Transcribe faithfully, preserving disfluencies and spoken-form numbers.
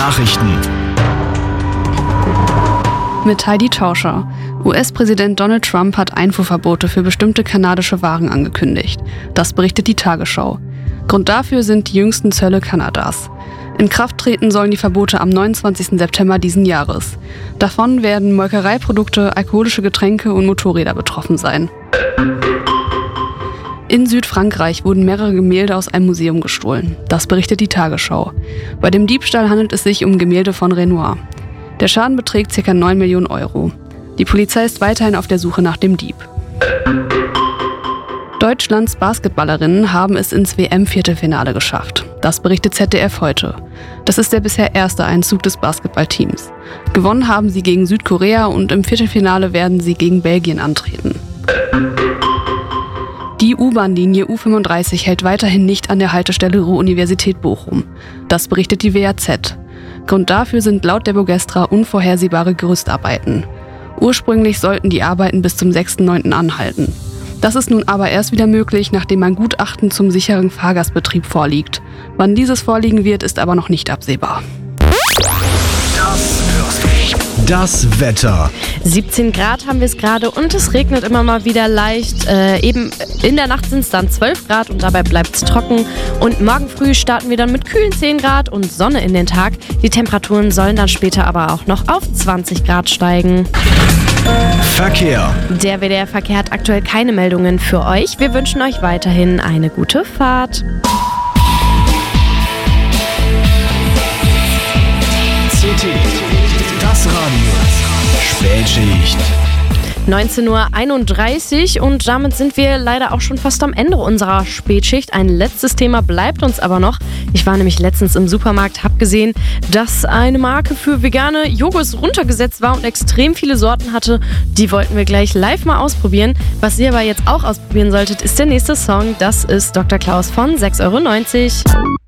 Nachrichten. Mit Heidi Tauscher. U S-Präsident Donald Trump hat Einfuhrverbote für bestimmte kanadische Waren angekündigt. Das berichtet die Tagesschau. Grund dafür sind die jüngsten Zölle Kanadas. In Kraft treten sollen die Verbote am neunundzwanzigsten September diesen Jahres. Davon werden Molkereiprodukte, alkoholische Getränke und Motorräder betroffen sein. In Südfrankreich wurden mehrere Gemälde aus einem Museum gestohlen. Das berichtet die Tagesschau. Bei dem Diebstahl handelt es sich um Gemälde von Renoir. Der Schaden beträgt ca. neun Millionen Euro. Die Polizei ist weiterhin auf der Suche nach dem Dieb. Deutschlands Basketballerinnen haben es ins W M-Viertelfinale geschafft. Das berichtet Z D F heute. Das ist der bisher erste Einzug des Basketballteams. Gewonnen haben sie gegen Südkorea und im Viertelfinale werden sie gegen Belgien antreten. Die U-Bahn-Linie U fünfunddreißig hält weiterhin nicht an der Haltestelle Ruhr-Universität Bochum. Das berichtet die W A Z. Grund dafür sind laut der Bogestra unvorhersehbare Gerüstarbeiten. Ursprünglich sollten die Arbeiten bis zum sechsten neunten anhalten. Das ist nun aber erst wieder möglich, nachdem ein Gutachten zum sicheren Fahrgastbetrieb vorliegt. Wann dieses vorliegen wird, ist aber noch nicht absehbar. Das hörst du. Das Wetter. siebzehn Grad haben wir es gerade und es regnet immer mal wieder leicht. Äh, eben in der Nacht sind es dann zwölf Grad und dabei bleibt es trocken. Und morgen früh starten wir dann mit kühlen zehn Grad und Sonne in den Tag. Die Temperaturen sollen dann später aber auch noch auf zwanzig Grad steigen. Verkehr. Der W D R-Verkehr hat aktuell keine Meldungen für euch. Wir wünschen euch weiterhin eine gute Fahrt. C T. Das Radio. Spätschicht. neunzehn Uhr einunddreißig und damit sind wir leider auch schon fast am Ende unserer Spätschicht. Ein letztes Thema bleibt uns aber noch. Ich war nämlich letztens im Supermarkt, habe gesehen, dass eine Marke für vegane Joghurts runtergesetzt war und extrem viele Sorten hatte. Die wollten wir gleich live mal ausprobieren. Was ihr aber jetzt auch ausprobieren solltet, ist der nächste Song. Das ist Doktor Klaus von sechs Euro neunzig.